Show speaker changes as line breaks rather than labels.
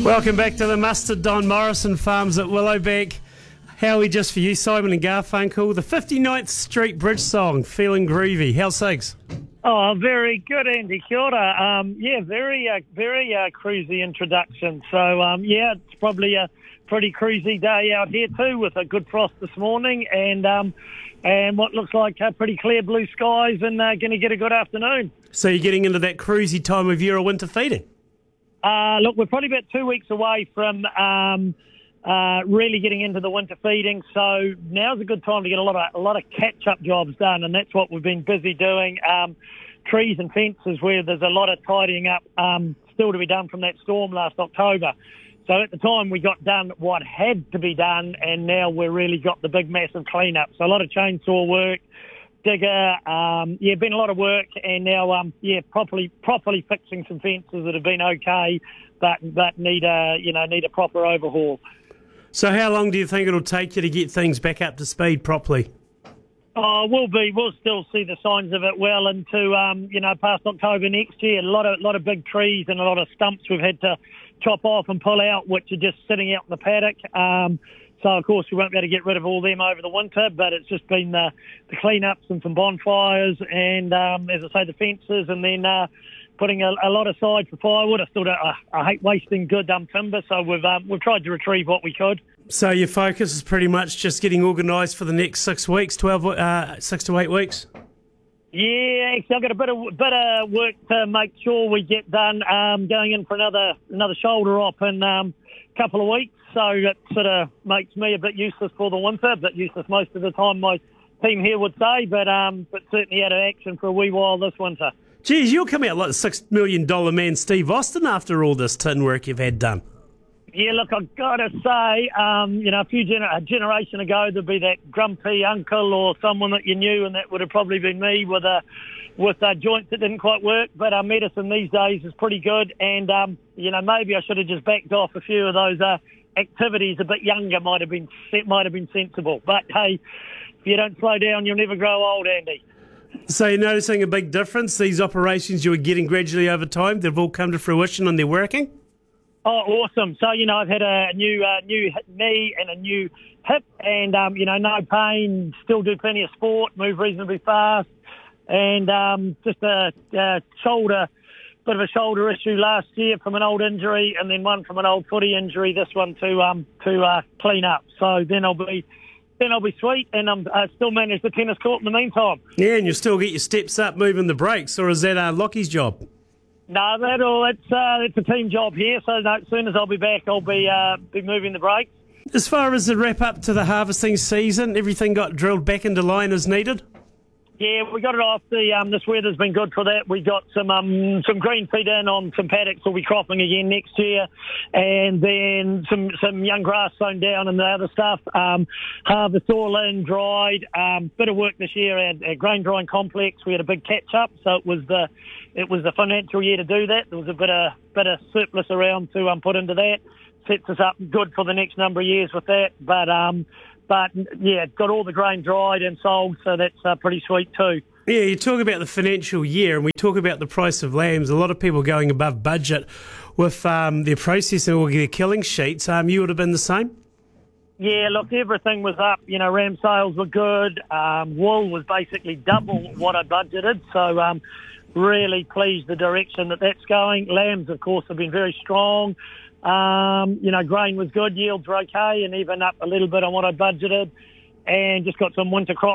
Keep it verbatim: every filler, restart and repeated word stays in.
Welcome back to the Mustard Don Morrison Farms at Willowbank. Howie, just for you, Simon and Garfunkel, the fifty-ninth Street Bridge song, Feeling Groovy. How's things?
Oh, very good, Andy. Kia ora. Um, yeah, very, uh, very uh, cruisy introduction. So, um, yeah, it's probably a pretty cruisy day out here too, with a good frost this morning and um, and what looks like uh, pretty clear blue skies, and uh, going to get a good afternoon.
So you're getting into that cruisy time of year of winter feeding?
Uh, look, we're probably about two weeks away from um, uh, really getting into the winter feeding. So now's a good time to get a lot of a lot of catch-up jobs done, and that's what we've been busy doing. Um, trees and fences, where there's a lot of tidying up um, still to be done from that storm last October. So at the time we got done what had to be done, and now we've really got the big massive clean-up. So a lot of chainsaw work, digger, um, yeah, been a lot of work, and now, um, yeah, properly properly fixing some fences that have been okay, but but need a you know need a proper overhaul.
So how long do you think it'll take you to get things back up to speed properly?
Oh, we'll be we'll still see the signs of it well into um, you know past October next year. A lot of lot of big trees and a lot of stumps we've had to chop off and pull out, which are just sitting out in the paddock. Um, So, of course, we won't be able to get rid of all them over the winter, but it's just been the, the clean-ups and some bonfires and, um, as I say, the fences, and then uh, putting a, a lot aside for firewood. I still don't, I, I hate wasting good um, timber, so we've um, we've tried to retrieve what we could.
So your focus is pretty much just getting organised for the next six weeks, twelve, uh, six to eight weeks?
Yeah, actually, I've got a bit of bit of work to make sure we get done. Um, going in for another another shoulder op in a um, couple of weeks. So it sort of makes me a bit useless for the winter, but useless most of the time, my team here would say, but um, but certainly out of action for a wee while this winter.
Geez, you'll come out like the six million dollars man Steve Austin after all this tin work you've had done.
Yeah, look, I've got to say, um, you know, a few gener- a generation ago, there'd be that grumpy uncle or someone that you knew, and that would have probably been me with a with uh, joints that didn't quite work. But our medicine these days is pretty good, and, um, you know, maybe I should have just backed off a few of those uh, activities a bit younger. Might have been might have been sensible. But, hey, if you don't slow down, you'll never grow old, Andy.
So you're noticing a big difference? These operations you were getting gradually over time, they've all come to fruition and they're working?
Oh, awesome. So, you know, I've had a new uh, new knee and a new hip, and, um, you know, no pain, still do plenty of sport, move reasonably fast, and um, just a, a shoulder, bit of a shoulder issue last year from an old injury, and then one from an old footy injury, this one to um, to uh, clean up. So then I'll be then I'll be sweet, and I'm uh, still manage the tennis court in the meantime.
Yeah, and you'll still get your steps up moving the brakes, or is that uh, Lockie's job?
No, that all. It's uh, it's a team job here. So no, as soon as I'll be back, I'll be uh, be moving the brakes.
As far as the wrap up to the harvesting season, everything got drilled back into line as needed?
Yeah, we got it off. The um, this weather's been good for that. We got some um, some green feed in on some paddocks. We'll be cropping again next year, and then some some young grass sown down and the other stuff. Um, harvest all in, dried. Um, bit of work this year at, at grain drying complex. We had a big catch up, so it was the it was the financial year to do that. There was a bit of bit of surplus around to um, put into that. Sets us up good for the next number of years with that. But um. But, yeah, got all the grain dried and sold, so that's uh, pretty sweet too.
Yeah, you talk about the financial year, and we talk about the price of lambs. A lot of people going above budget with um, their processing or their killing sheets. Um, you would have been the same?
Yeah, look, everything was up. You know, ram sales were good. Um, wool was basically double what I budgeted, so um, really pleased the direction that that's going. Lambs, of course, have been very strong. Um, you know, grain was good, yields were okay, and even up a little bit on what I budgeted, and just got some winter crop